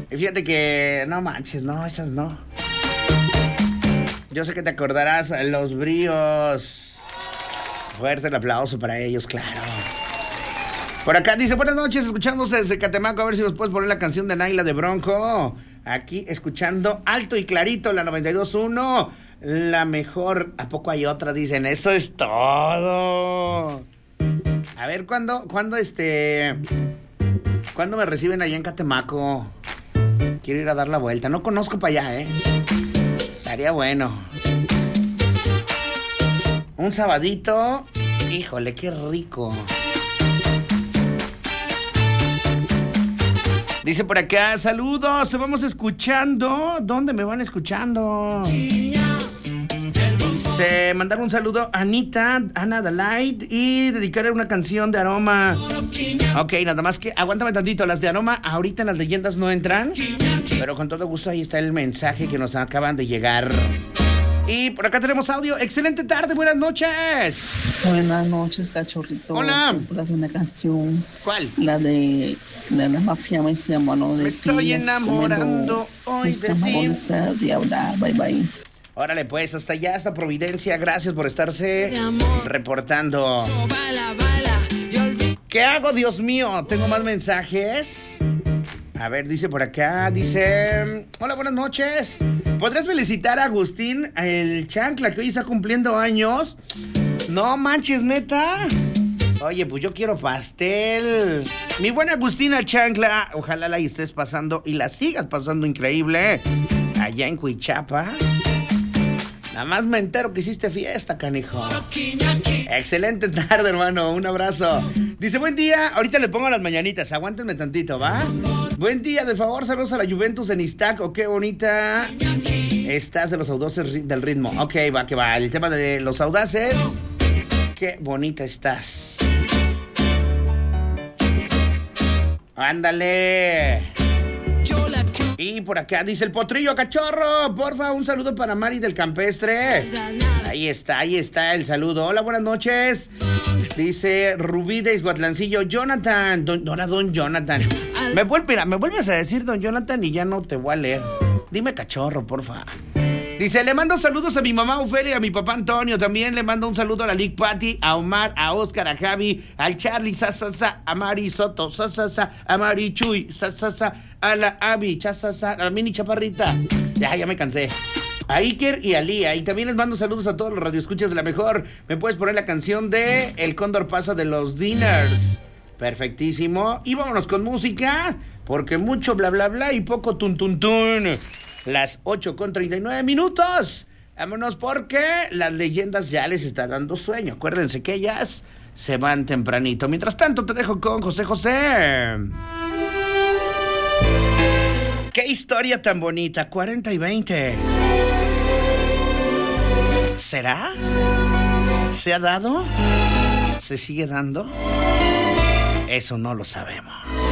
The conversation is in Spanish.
Y fíjate que, no manches, no, esas no. Yo sé que te acordarás, Los Bríos. Fuerte el aplauso para ellos, claro. Por acá dice, buenas noches, escuchamos desde Catemaco, a ver si nos puedes poner la canción de Naila de Bronco. Aquí escuchando alto y clarito la 92.1, la mejor. ¿A poco hay otra? Dicen, eso es todo. A ver, ¿cuándo me reciben allá en Catemaco? Quiero ir a dar la vuelta, no conozco para allá, estaría bueno. Un sabadito, híjole, qué rico. Dice por acá, saludos, te vamos escuchando. ¿Dónde me van escuchando? Dice, mandar un saludo a Anita, Ana Delight y dedicarle una canción de Aroma. Ok, nada más que, aguántame tantito, las de Aroma ahorita en las leyendas no entran, pero con todo gusto ahí está el mensaje que nos acaban de llegar. Y por acá tenemos audio. Excelente tarde, buenas noches. Buenas noches, cachorrito. Hola. Por hacer una canción. ¿Cuál? La de la mafia, me estoy enamorando de ti. Me estoy enamorando hoy de ti. Bye, bye. Órale, pues, hasta allá, hasta Providencia. Gracias por estarse reportando. ¿Qué hago, Dios mío? ¿Tengo más mensajes? A ver, dice por acá, dice... Hola, buenas noches. ¿Podrías felicitar a Agustín, el chancla, que hoy está cumpliendo años? No manches, ¿neta? Oye, pues yo quiero pastel. Mi buena Agustina Chancla, ojalá la estés pasando y la sigas pasando increíble allá en Huichapa. Nada más me entero que hiciste fiesta, canijo. Excelente tarde, hermano. Un abrazo. Dice, buen día. Ahorita le pongo las mañanitas. Aguántenme tantito, ¿va? Buen día, de favor. Saludos a la Juventus en Iztac. Oh, qué bonita estás de los audaces del ritmo. Ok, va, que va. El tema de los audaces. Qué bonita estás. Ándale. Y por acá dice el Potrillo Cachorro, porfa, un saludo para Mari del Campestre. Ahí está el saludo. Hola, buenas noches. Dice Rubí de Izguatlancillo, Jonathan. Don Jonathan. Me vuelves a decir Don Jonathan y ya no te voy a leer. Dime Cachorro, porfa. Dice, le mando saludos a mi mamá Ofelia y a mi papá Antonio. También le mando un saludo a la Lick Patty, a Omar, a Oscar, a Javi, al Charlie, sasasa, a Mari Soto, sasasa, a Mari Chuy, sasasa, a la Abby, chasasa, a la Mini Chaparrita. Ya me cansé. A Iker y a Lía. Y también les mando saludos a todos los radioescuchas de la mejor. ¿Me puedes poner la canción de El Cóndor pasa de los Diners? Perfectísimo. Y vámonos con música, porque mucho bla bla bla y poco tun tun tun. Las 8:39. Vámonos porque las leyendas ya les está dando sueño. Acuérdense que ellas se van tempranito. Mientras tanto te dejo con José José. Qué historia tan bonita, 40 y 20. ¿Será? ¿Se ha dado? ¿Se sigue dando? Eso no lo sabemos.